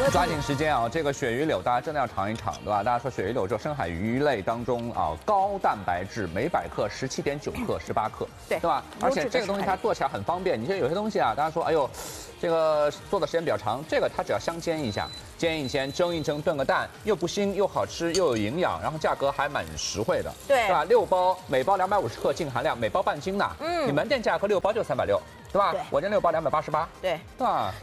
抓紧时间啊！这个鳕鱼柳大家真的要尝一尝，对吧？大家说鳕鱼柳这深海鱼类当中啊，高蛋白质，每百克17.9克、18克，对吧？而且这个东西它做起来很方便。你像有些东西啊，大家说，哎呦，这个做的时间比较长，这个它只要香煎一下，煎一煎，蒸一蒸，炖个蛋，又不腥又好吃又有营养，然后价格还蛮实惠的，对吧？6包，每包250克净含量，每包半斤呢。你门店价格6包就360。对吧？我这6包288，对吧？